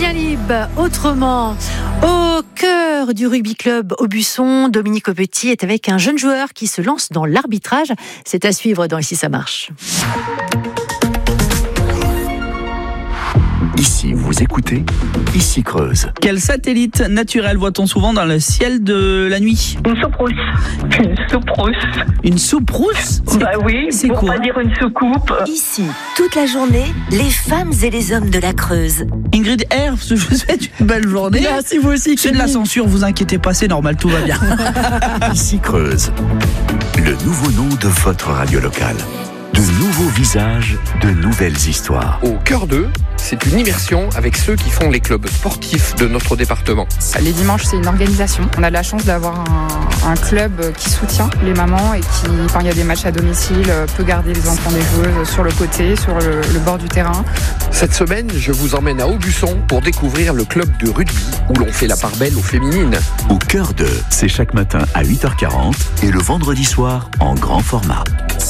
Fabien Lib, autrement. Au cœur du rugby club Aubusson, Dominique Aupetit est avec un jeune joueur qui se lance dans l'arbitrage. C'est à suivre dans Ici ça marche. Ici, vous écoutez, Ici Creuse. Quel satellite naturel voit-on souvent dans le ciel de la nuit ? Une soucrousse. Une souprousse. Une souprousse ? Bah oui, c'est pour quoi ? pas dire une soucoupe. Ici, toute la journée, les femmes et les hommes de la Creuse. Ingrid R, je vous souhaite une belle journée. Merci, vous aussi. C'est de la censure, vous inquiétez pas, c'est normal, tout va bien. Ici Creuse, le nouveau nom de votre radio locale. De nouveaux visages, de nouvelles histoires. Au cœur d'eux, c'est une immersion avec ceux qui font les clubs sportifs de notre département. Les dimanches, c'est une organisation. On a de la chance d'avoir un club qui soutient les mamans et qui, quand il y a des matchs à domicile, peut garder les enfants des joueuses sur le côté, sur le bord du terrain. Cette semaine, je vous emmène à Aubusson pour découvrir le club de rugby où l'on fait la part belle aux féminines. Au cœur d'eux, c'est chaque matin à 8h40 et le vendredi soir en grand format.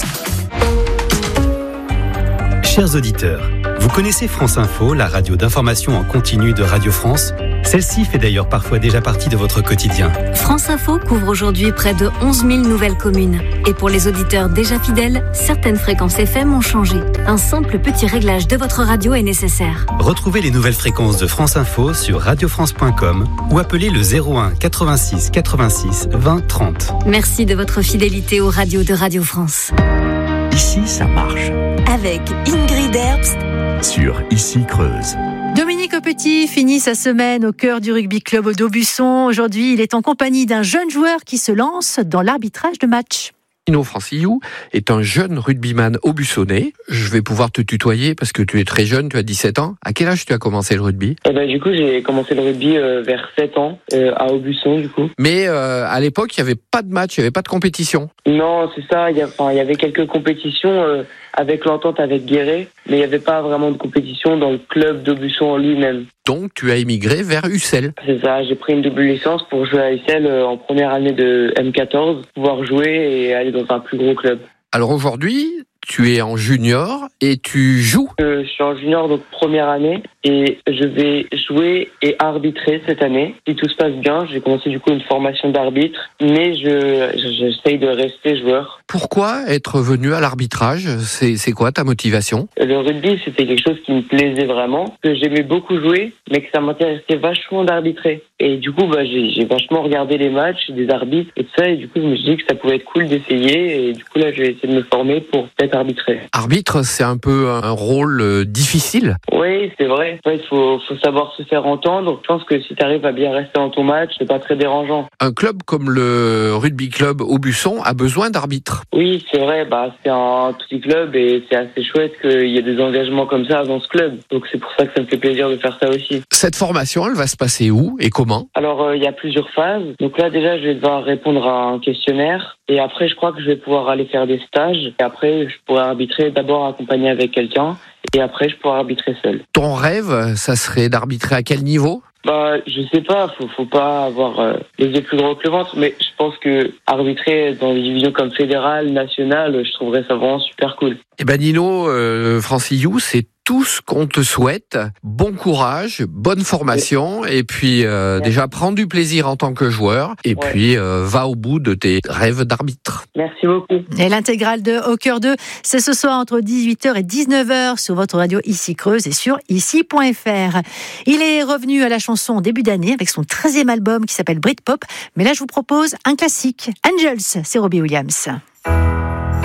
Chers auditeurs, vous connaissez France Info, la radio d'information en continu de Radio France ? Celle-ci fait d'ailleurs parfois déjà partie de votre quotidien. France Info couvre aujourd'hui près de 11 000 nouvelles communes. Et pour les auditeurs déjà fidèles, certaines fréquences FM ont changé. Un simple petit réglage de votre radio est nécessaire. Retrouvez les nouvelles fréquences de France Info sur radiofrance.com ou appelez le 01 86 86 20 30. Merci de votre fidélité aux radios de Radio France. Ici, ça marche. Avec Ingrid Herbst Sur Ici Creuse. Dominique Aupetit finit sa semaine au cœur du rugby club d'Aubusson. Aujourd'hui, il est en compagnie d'un jeune joueur qui se lance dans l'arbitrage de match. Nino Francillou est un jeune rugbyman aubussonnais. Je vais pouvoir te tutoyer parce que tu es très jeune, tu as 17 ans. À quel âge tu as commencé le rugby ? Du coup, j'ai commencé le rugby vers 7 ans, à Aubusson, du coup. Mais à l'époque, il n'y avait pas de match, il n'y avait pas de compétition. Non, c'est ça. Il y avait quelques compétitions avec l'entente avec Guéret, mais il n'y avait pas vraiment de compétition dans le club d'Aubusson en lui-même. Donc, tu as émigré vers Ussel. C'est ça, j'ai pris une double licence pour jouer à Ussel en première année de M14, pouvoir jouer et aller dans un plus gros club. Alors aujourd'hui, tu es en junior et tu joues. Je suis en junior, donc première année, et je vais jouer et arbitrer cette année. Si tout se passe bien, j'ai commencé du coup une formation d'arbitre, mais j'essaye de rester joueur. Pourquoi être venu à l'arbitrage ? C'est quoi ta motivation ? Le rugby, c'était quelque chose qui me plaisait vraiment, que j'aimais beaucoup jouer, mais que ça m'intéressait vachement d'arbitrer. Et du coup, j'ai vachement regardé les matchs des arbitres et tout ça, et du coup, je me suis dit que ça pouvait être cool d'essayer, et du coup, là, je vais essayer de me former pour peut-être arbitrer. Arbitre, c'est un peu un rôle difficile. Oui, c'est vrai. Il faut savoir se faire entendre. Je pense que si tu arrives à bien rester dans ton match, c'est pas très dérangeant. Un club comme le rugby club Aubusson a besoin d'arbitres. Oui, c'est vrai. C'est un petit club et c'est assez chouette qu'il y ait des engagements comme ça dans ce club. Donc c'est pour ça que ça me fait plaisir de faire ça aussi. Cette formation, elle va se passer où et comment ? Alors, il y a plusieurs phases. Donc là, déjà, je vais devoir répondre à un questionnaire. Et après, je crois que je vais pouvoir aller faire des stages. Et après, je pourrai arbitrer d'abord accompagné avec quelqu'un. Et après, je pourrai arbitrer seul. Ton rêve, ça serait d'arbitrer à quel niveau ? Je sais pas, faut pas avoir les yeux plus gros que le ventre, mais je pense que arbitrer dans des divisions comme fédérale, nationale, je trouverais ça vraiment super cool. Nino Francillou, c'est tout ce qu'on te souhaite. Bon courage, bonne formation, et puis déjà prends du plaisir en tant que joueur, et puis va au bout de tes rêves d'arbitre. Merci beaucoup. Et l'intégrale de Au cœur d'eux, c'est ce soir entre 18h et 19h sur votre radio Ici Creuse et sur ici.fr. Il est revenu à la chanson en début d'année avec son 13e album qui s'appelle Britpop, mais là je vous propose un classique, Angels, c'est Robbie Williams.